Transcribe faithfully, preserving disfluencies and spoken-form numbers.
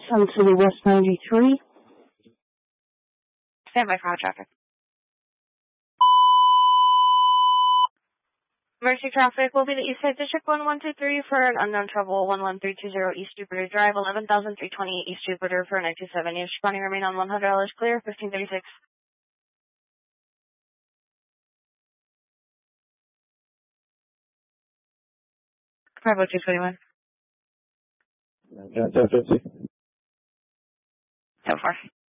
Sun City West ninety-three. Stand by for hot traffic. Emergency traffic will be the Eastside District one one two three for an unknown trouble, one one three two zero East Jupiter Drive, eleven thousand three hundred twenty-eight East Jupiter for nine two seven. You're responding, remain on one hundred dollars clear, fifteen thirty-six. five oh two twenty-one. ten fifty. ten four.